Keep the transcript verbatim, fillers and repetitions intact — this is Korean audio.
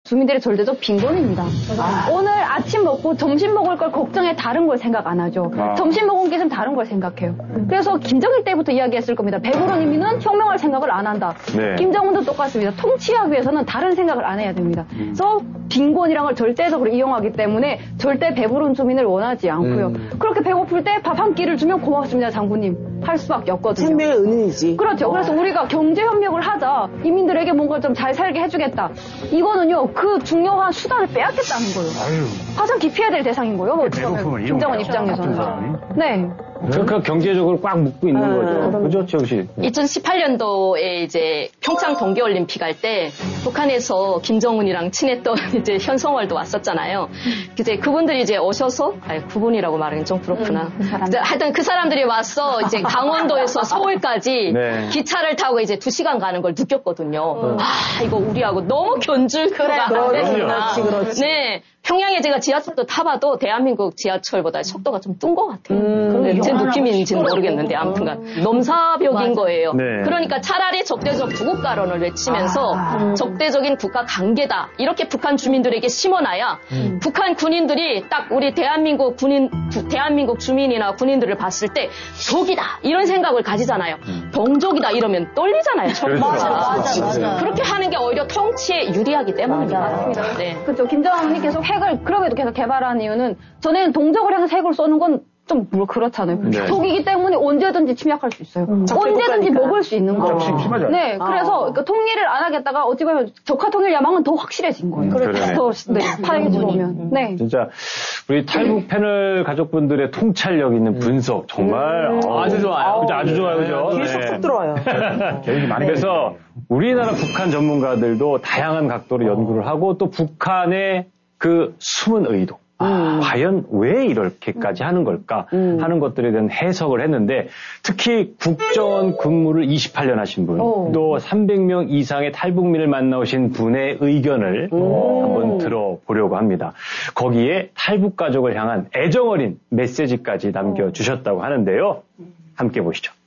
주민들의 절대적 빈곤입니다. 아. 오늘 아침 먹고 점심 먹을 걸 걱정해 다른 걸 생각 안 하죠. 아. 점심 먹은 게 좀 다른 걸 생각해요. 그래서 김정일 때부터 이야기했을 겁니다. 배부른 인민은 혁명할 생각을 안 한다. 네. 김정은도 똑같습니다. 통치하기 위해서는 다른 생각을 안 해야 됩니다. 음. 그래서 빈곤이란 걸 절대적으로 이용하기 때문에 절대 배부른 주민을 원하지 않고요. 음. 그렇게 배고플 때 밥 한 끼를 주면 고맙습니다, 장군님. 할 수밖에 없거든요. 생명의 은인이지. 그렇죠. 어. 그래서 우리가 경제협력을 하자. 이민들에게 뭔가 좀 잘 살게 해주겠다. 이거는요, 그 중요한 수단을 빼앗겠다는 거예요. 아유. 가장 기피해야 될 대상인 거예요. 김정은 입장에서는. 네. 그러니까 경제적으로 꽉 묶고 있는 아, 거죠. 그죠, 최영 씨? 이천십팔 년도에 이제 평창 동계올림픽 할 때 북한에서 김정은이랑 친했던 이제 현성월도 왔었잖아요. 이제 그분들이 이제 오셔서, 아니, 그분이라고 말하긴 좀 그렇구나. 음, 그 하여튼 그 사람들이 와서 이제 강원도에서 서울까지 네. 기차를 타고 이제 두 시간 가는 걸 느꼈거든요. 음. 아, 이거 우리하고 너무 견줄거가 안 되구나. 그렇지, 그렇지. 네. 평양에 제가 지하철도 타봐도 대한민국 지하철보다 속도가 좀 뜬 것 같아요. 음, 제 느낌인지는 모르겠는데 아무튼간 넘사벽인 맞아. 거예요. 네. 그러니까 차라리 적대적 두국가론을 외치면서 아, 적대적인 국가 관계다 이렇게 북한 주민들에게 심어놔야 음. 북한 군인들이 딱 우리 대한민국 군인, 대한민국 주민이나 군인들을 봤을 때 적이다 이런 생각을 가지잖아요. 음. 동족이다 이러면 떨리잖아요. 그렇죠. 맞아, 맞아, 맞아. 그렇게 하는 게 오히려 통치에 유리하기 때문입니다. 맞아. 네. 그렇죠. 김정은이 계속 핵을 그럼에도 계속 개발한 이유는 전에는 동족을 향해서 핵을 쏘는 건 좀 뭐 그렇잖아요. 네. 독이기 때문에 언제든지 침략할 수 있어요. 음, 언제든지 먹을 수 있는 거예요. 심하죠. 네, 아. 그래서 그러니까 통일을 안 하겠다가 어찌 보면 적화 통일 야망은 더 확실해진 거예요. 음, 그러네. 더 네, 파악해지 보면. 네. 진짜 우리 탈북 패널 가족분들의 통찰력 있는 분석 정말 음. 어, 아주 좋아요. 그죠, 아주 좋아요, 그죠? 귀에 쏙쏙 들어와요. 그래서 우리나라 북한 전문가들도 다양한 각도로 연구를 하고 또 북한의 그 숨은 의도. 음. 과연 왜 이렇게까지 하는 걸까 음. 하는 것들에 대한 해석을 했는데 특히 국정원 근무를 이십팔 년 하신 분, 오. 또 삼백 명 이상의 탈북민을 만나오신 분의 의견을 오. 한번 들어보려고 합니다. 거기에 탈북 가족을 향한 애정어린 메시지까지 남겨주셨다고 하는데요. 함께 보시죠.